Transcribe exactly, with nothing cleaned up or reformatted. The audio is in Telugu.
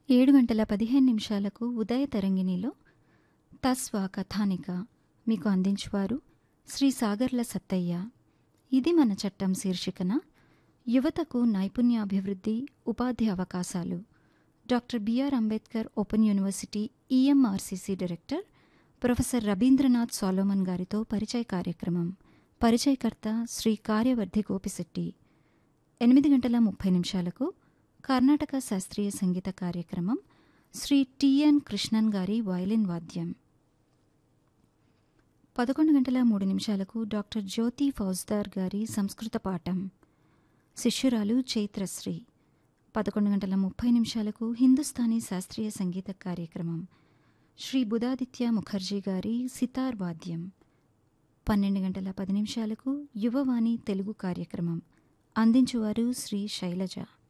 ఏడు గంటల పదిహేను నిమిషాలకు ఉదయ తరంగిణిలో తస్వ కథానిక మీకు అందించువారు శ్రీ సాగర్ల సత్తయ్య. ఇది మన చట్టం శీర్షికన యువతకు నైపుణ్యాభివృద్ధి ఉపాధి అవకాశాలు doctor BR Ambedkar open university ఈఎంఆర్సీసీ director professor Rabindranath Solomon గారితో పరిచయ కార్యక్రమం. పరిచయకర్త శ్రీ కార్యవర్ధి గోపిశెట్టి. ఎనిమిది గంటల ముప్పై నిమిషాలకు కర్ణాటక శాస్త్రీయ సంగీత కార్యక్రమం శ్రీ టిఎన్ కృష్ణన్ గారి వయలిన్ వాద్యం. పదకొండు గంటల మూడు నిమిషాలకు డాక్టర్ జ్యోతి ఫౌజ్దార్ గారి సంస్కృత పాఠం. శిష్యురాలు చైత్రశ్రీ. పదకొండు గంటల ముప్పై నిమిషాలకు హిందుస్థానీ శాస్త్రీయ సంగీత కార్యక్రమం శ్రీ బుధాదిత్య ముఖర్జీ గారి సితార్ వాద్యం. పన్నెండు గంటల పది నిమిషాలకు యువవాణి తెలుగు కార్యక్రమం అందించువారు శ్రీ శైలజ.